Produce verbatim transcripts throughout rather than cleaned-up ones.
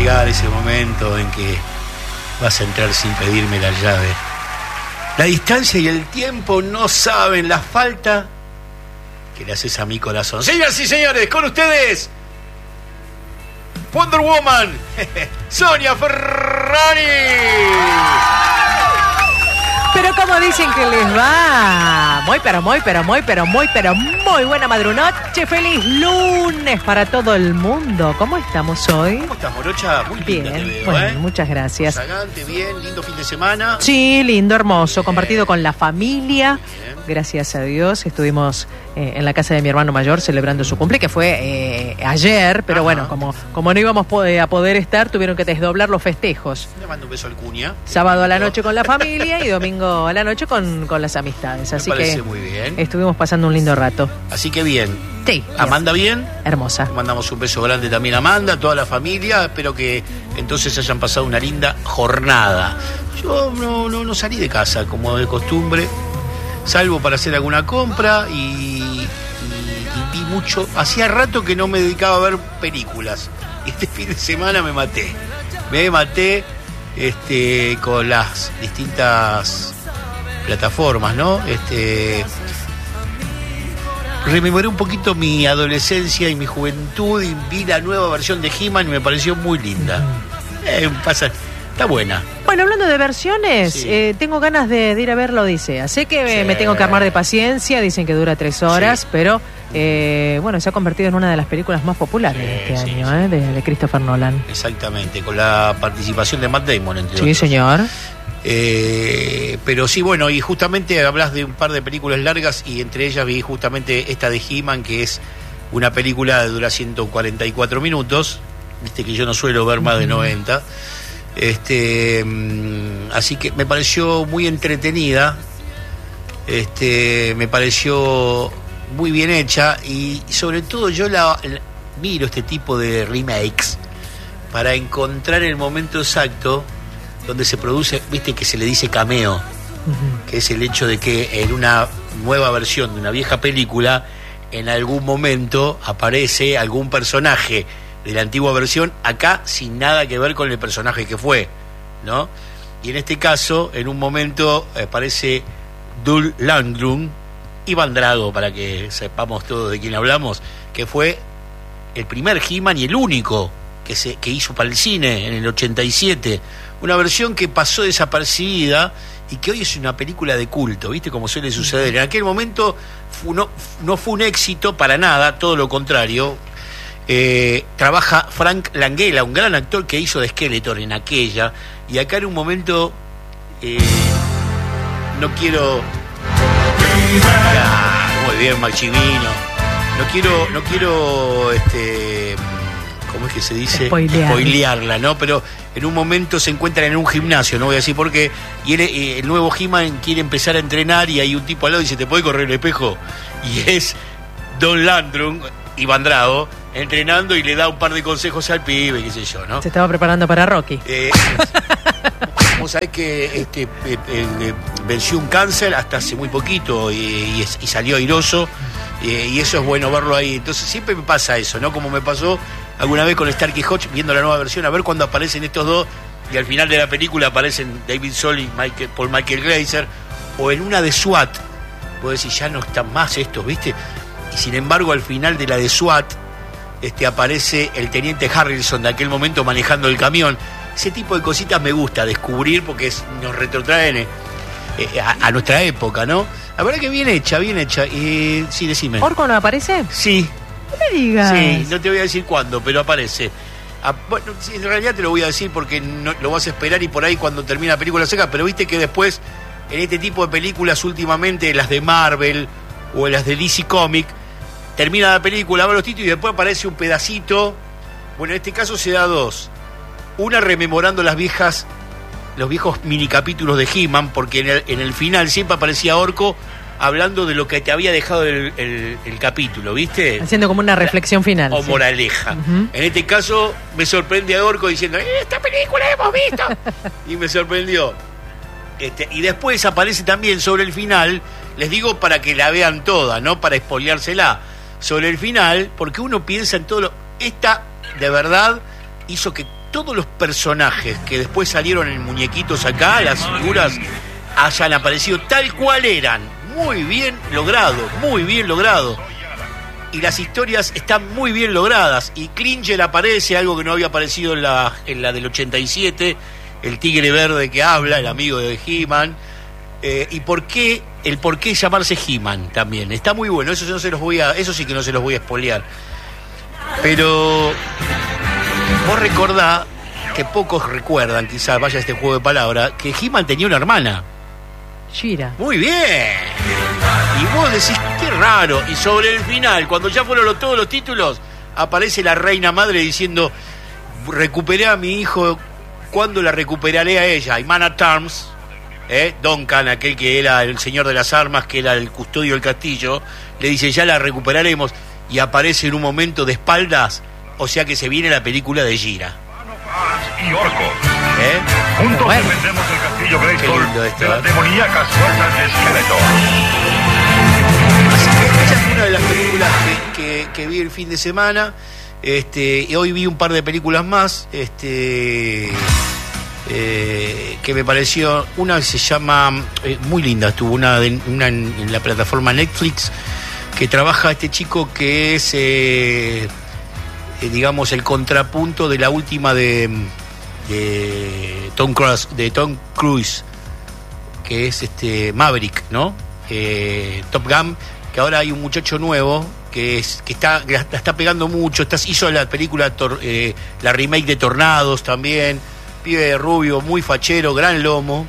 llegar ese momento en que vas a entrar sin pedirme la llave. La distancia y el tiempo no saben la falta que le haces a mi corazón. Señoras y señores, con ustedes, Wonder Woman, Sonia Ferrari. Pero como dicen que les va, muy pero muy pero muy pero muy pero muy buena madrunoche, feliz lunes para todo el mundo. ¿Cómo estamos hoy? ¿Cómo estás, Morocha? Muy bien, linda te veo, bueno, ¿eh? muchas gracias. Sagante, bien, lindo fin de semana. Sí, lindo, hermoso, Bien. Compartido con la familia. Bien. Gracias a Dios. Estuvimos eh, en la casa de mi hermano mayor celebrando su cumple, que fue eh, ayer, pero Ajá. bueno, como, como no íbamos po- a poder estar, tuvieron que desdoblar los festejos. Le mando un beso al Cuña. Sábado a la noche con la familia y domingo a la noche con, con las amistades. Me Así parece que muy bien. estuvimos pasando un lindo rato. Así que bien. Sí. Amanda, bien. Hermosa. Le mandamos un beso grande también a Amanda, a toda la familia. Espero que entonces hayan pasado una linda jornada. Yo no, no, no salí de casa como de costumbre, salvo para hacer alguna compra y, y, y vi mucho. Hacía rato que no me dedicaba a ver películas. Este fin de semana me maté. Me maté este, con las distintas plataformas, ¿no? Este. Rememoré un poquito mi adolescencia y mi juventud y vi la nueva versión de He-Man y me pareció muy linda. Eh, pasa, está buena. Bueno, hablando de versiones, Sí. eh, tengo ganas de, de ir a ver la Odisea. Sé que eh, Sí. me tengo que armar de paciencia, dicen que dura tres horas, Sí. pero eh, bueno, se ha convertido en una de las películas más populares Sí, de este sí, año, sí. eh, de, de Christopher Nolan. Exactamente, con la participación de Matt Damon, entre Sí, otros. señor. Eh, pero sí, bueno, y justamente hablas de un par de películas largas y entre ellas vi justamente esta de He-Man, que es una película que dura ciento cuarenta y cuatro minutos, viste que yo no suelo ver más de noventa. Este, mm, así que me pareció muy entretenida, este, me pareció muy bien hecha y sobre todo yo la, la- miro este tipo de remakes para encontrar el momento exacto donde se produce, viste que se le dice cameo, Ujú. que es el hecho de que en una nueva versión de una vieja película, en algún momento aparece algún personaje de la antigua versión acá sin nada que ver con el personaje que fue, ¿no? Y en este caso, en un momento aparece Dolph Lundgren, Iván Drago, para que sepamos todos de quién hablamos, que fue el primer He-Man y el único que se que hizo para el cine en el ochenta y siete, una versión que pasó desapercibida y que hoy es una película de culto, ¿viste? Como suele suceder. En aquel momento fu- no, no fue un éxito para nada, todo lo contrario. Eh, trabaja Frank Langella, un gran actor que hizo de Skeletor en aquella, y acá en un momento eh, no quiero... Ah, muy bien, Machivino. No quiero, no quiero, este, ¿cómo es que se dice? Spoilear. Spoilearla, ¿no? Pero en un momento se encuentran en un gimnasio, no voy a decir por qué, y él, eh, el nuevo He-Man quiere empezar a entrenar y hay un tipo al lado y dice, ¿te puede correr el espejo? Y es Don Landrum, Iván Drago, entrenando y le da un par de consejos al pibe, qué sé yo, ¿no? Se estaba preparando para Rocky. Eh, Vos sabés que este, eh, eh, eh, venció un cáncer hasta hace muy poquito y, y, es- y salió airoso, eh, y eso es bueno verlo ahí. Entonces siempre me pasa eso, ¿no? Como me pasó alguna vez con Starkey Hodge viendo la nueva versión, a ver cuando aparecen estos dos y al final de la película aparecen David Soul y Michael, Paul Michael Glaser, o en una de SWAT, vos decís, ya no están más estos, ¿viste? Y sin embargo al final de la de SWAT este, aparece el teniente Harrelson de aquel momento manejando el camión. Ese tipo de cositas me gusta descubrir porque es- nos retrotraen eh, eh, a, a nuestra época, ¿no? La verdad que bien hecha, bien hecha. Eh, sí, decime. ¿Orco no aparece? Sí, No me digas. sí, no te voy a decir cuándo, pero aparece. Ah, bueno, sí, en realidad te lo voy a decir porque no, lo vas a esperar y por ahí cuando termina la película seca, pero viste que después, en este tipo de películas últimamente, las de Marvel o las de D C Comic, termina la película, va los títulos y después aparece un pedacito. Bueno, en este caso se da dos. Una rememorando las viejas, los viejos mini capítulos de He-Man, porque en el, en el final siempre aparecía Orco hablando de lo que te había dejado el, el- el capítulo, ¿viste? Haciendo como una reflexión final. O sí. moraleja. Ujú. En este caso me sorprende a Orco diciendo, esta película la hemos visto. Y me sorprendió. Este, y después aparece también sobre el final, les digo para que la vean toda, no para spoileársela, sobre el final, porque uno piensa en todo lo... Esta, de verdad, hizo que todos los personajes que después salieron en muñequitos acá, las figuras, hayan aparecido tal cual eran. Muy bien logrado, muy bien logrado. Y las historias están muy bien logradas. Y Klinger aparece, algo que no había aparecido en la, en la del ochenta y siete, el tigre verde que habla, el amigo de He-Man. Eh, y por qué, el por qué llamarse He-Man también. Está muy bueno, eso no se los voy a, eso sí que no se los voy a spoilear. Pero vos recordá, que pocos recuerdan, quizás vaya este juego de palabras, que He-Man tenía una hermana. Shira. Muy bien. Y vos decís, qué raro. Y sobre el final, cuando ya fueron los, todos los títulos, aparece la reina madre diciendo, recuperé a mi hijo, ¿cuándo la recuperaré a ella? Y Man at Arms, ¿eh? Duncan, aquel que era el señor de las armas, que era el custodio del castillo, le dice, ya la recuperaremos. Y aparece en un momento de espaldas, o sea que se viene la película de Gira. Y Orco. ¿Eh? Juntos bueno. defendemos el castillo Grayskull lindo esto, de las ¿eh? demoníacas fuerzas de Skeletor. Así que esa fue una de las películas que, que, que vi el fin de semana. Este, y hoy vi un par de películas más. Este, eh, que me pareció. Una que se llama. Eh, muy linda, estuvo una, de, una en, en la plataforma Netflix. Que trabaja este chico que es. Eh, eh, digamos, el contrapunto de la última de. de Tom Cruise, de Tom Cruise, que es este Maverick, ¿no? Eh, Top Gun, que ahora hay un muchacho nuevo que es que está que la está pegando mucho, está, hizo la película tor, eh, la remake de Tornados también, pibe rubio, muy fachero, gran lomo,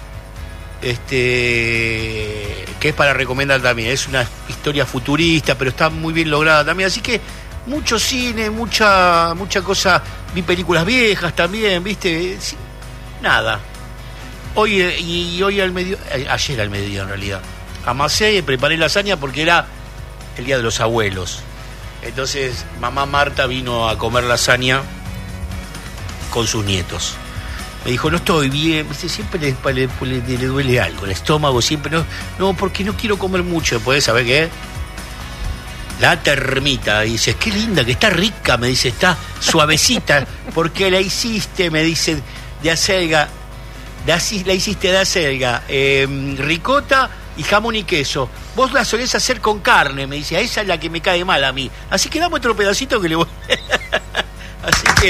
este que es para recomendar también, es una historia futurista, pero está muy bien lograda también, así que mucho cine, mucha mucha cosa, vi películas viejas también, ¿viste? Sí, nada. Hoy y hoy al medio, ayer al mediodía en realidad. Amasé, preparé lasaña porque era el día de los abuelos. Entonces, mamá Marta vino a comer lasaña con sus nietos. Me dijo, no estoy bien, ¿viste? Siempre le, le, le, le duele algo, el estómago siempre no, no, porque no quiero comer mucho, ¿podés saber qué? La termita, dice, qué linda, que está rica, me dice, está suavecita, porque la hiciste, me dice, de acelga, de así, la hiciste de acelga, eh, ricota y jamón y queso. Vos la solés hacer con carne, me dice, esa es la que me cae mal a mí. Así que dame otro pedacito que le voy. Así que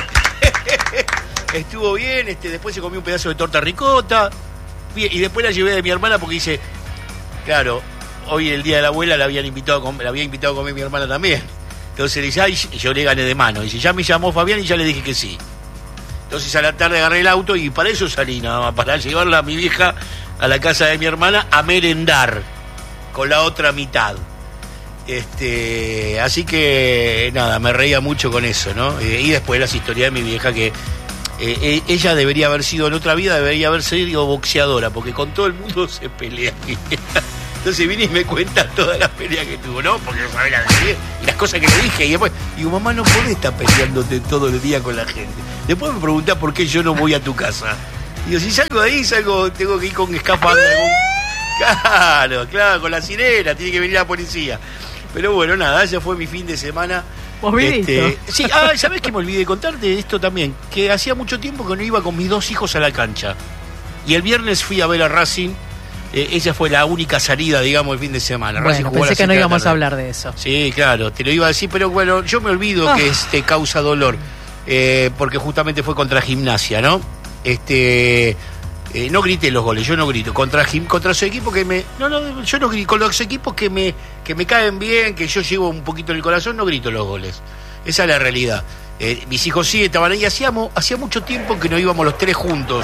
estuvo bien, este, después se comió un pedazo de torta ricota, y después la llevé de mi hermana porque dice, claro, hoy el día de la abuela la habían invitado a comer, la había invitado a comer mi hermana también. Entonces le dice, ay, yo le gané de mano. Dice, ya me llamó Fabián y ya le dije que sí. Entonces a la tarde agarré el auto y para eso salí nada más, para llevarla a mi vieja a la casa de mi hermana a merendar con la otra mitad. Este, así que nada, me reía mucho con eso, ¿no? Eh, y después las historias de mi vieja que eh, ella debería haber sido en otra vida, debería haber sido boxeadora, porque con todo el mundo se pelea. Entonces vine y me cuenta todas las peleas que tuvo, ¿no? Porque no sabía la de y las cosas que le dije. Y después digo, mamá, no podés estar peleándote todo el día con la gente. Después me preguntás por qué yo no voy a tu casa. Digo, si salgo de ahí, salgo, tengo que ir con escapando. Claro, claro, con la sirena, tiene que venir la policía. Pero bueno, nada, ese fue mi fin de semana. Este, sí, ah, ¿sabés qué me olvidé de contarte de esto también? Que hacía mucho tiempo que no iba con mis dos hijos a la cancha. Y el viernes fui a ver a Racing. Eh, esa fue la única salida, digamos, el fin de semana. Bueno, pensé que no íbamos a hablar de eso. Sí, claro, te lo iba a decir, pero bueno, yo me olvido oh. que este causa dolor, eh, porque justamente fue contra Gimnasia, ¿no? Este, eh, no grité los goles, yo no grito contra contra su equipo que me, no, no, yo no grito con los equipos que me que me caen bien, que yo llevo un poquito en el corazón, no grito los goles. Esa es la realidad. Eh, mis hijos sí estaban ahí, hacíamos, hacía mucho tiempo que no íbamos los tres juntos.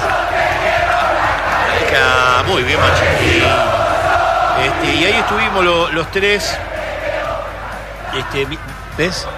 Muy bien, Machín. Este, y ahí estuvimos lo, los tres. Este, ¿ves?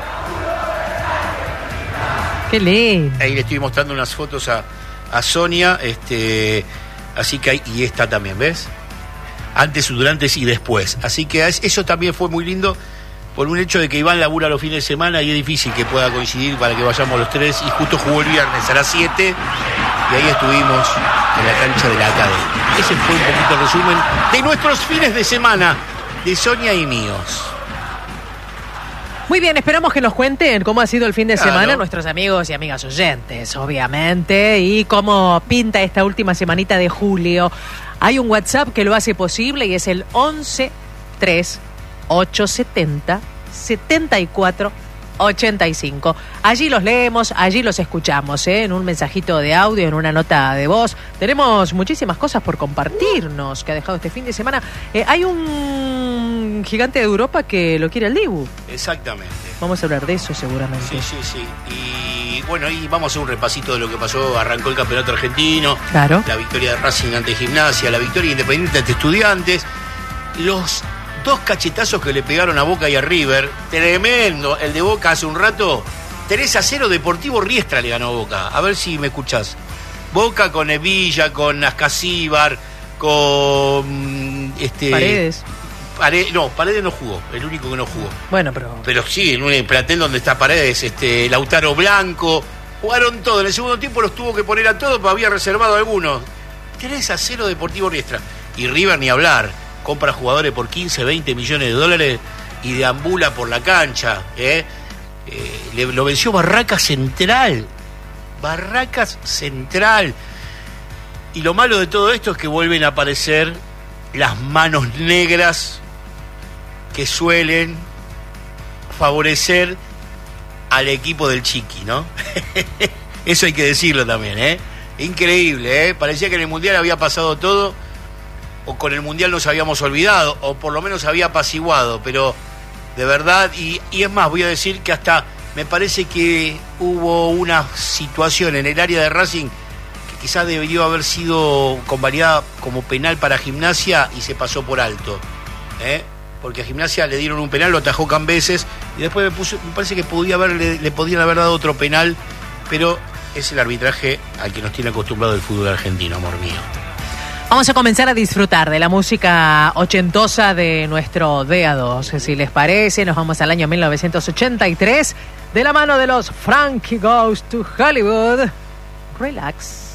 Qué lindo. Ahí le estoy mostrando unas fotos a, a Sonia. Este, así que ahí, y esta también, ¿ves? Antes, durante y después. Así que eso también fue muy lindo. Por un hecho de que Iván labura los fines de semana y es difícil que pueda coincidir para que vayamos los tres. Y justo jugó el viernes a las siete. Y ahí estuvimos en la cancha de la academia. Ese fue un poquito el resumen de nuestros fines de semana, de Sonia y míos. Muy bien, esperamos que nos cuenten cómo ha sido el fin de Claro. semana nuestros amigos y amigas oyentes, obviamente, y cómo pinta esta última semanita de julio. Hay un WhatsApp que lo hace posible y es el once tres ochocientos setenta, setenta y cuatro ochenta y cinco. Allí los leemos, allí los escuchamos, ¿eh? En un mensajito de audio, en una nota de voz. Tenemos muchísimas cosas por compartirnos que ha dejado este fin de semana. Eh, hay un gigante de Europa que lo quiere al Dibu. Exactamente. Vamos a hablar de eso seguramente. Sí, sí, sí. Y bueno, y vamos a hacer un repasito de lo que pasó. Arrancó el campeonato argentino. Claro. La victoria de Racing ante Gimnasia, la victoria Independiente ante Estudiantes. Los dos cachetazos que le pegaron a Boca y a River. Tremendo. El de Boca hace un rato. tres a cero Deportivo Riestra le ganó a Boca. A ver si me escuchás. Boca con Evilla, con Ascasíbar, con... este Paredes. Paredes. No, Paredes no jugó. El único que no jugó. Bueno, pero... Pero sí, en un plantel donde está Paredes, este, Lautaro Blanco, jugaron todo. En el segundo tiempo los tuvo que poner a todos, pero había reservado algunos. tres a cero Deportivo Riestra. Y River ni hablar. Compra jugadores por quince, veinte millones de dólares y deambula por la cancha. ¿eh? Eh, le, lo venció Barracas Central. Barracas Central. Y lo malo de todo esto es que vuelven a aparecer las manos negras que suelen favorecer al equipo del Chiqui, ¿no? Eso hay que decirlo también, ¿eh? Increíble, ¿eh? Parecía que en el Mundial había pasado todo, o con el Mundial nos habíamos olvidado, o por lo menos había apaciguado, pero de verdad, y, y es más, voy a decir que hasta me parece que hubo una situación en el área de Racing que quizás debería haber sido convalidada como penal para Gimnasia y se pasó por alto, ¿eh? Porque a Gimnasia le dieron un penal, lo atajó Cambeses, y después me, puso, me parece que podía haber, le, le podían haber dado otro penal, pero es el arbitraje al que nos tiene acostumbrado el fútbol argentino, amor mío. Vamos a comenzar a disfrutar de la música ochentosa de nuestro D A dos. Si les parece, nos vamos al año mil novecientos ochenta y tres, de la mano de los Frankie Goes to Hollywood. Relax.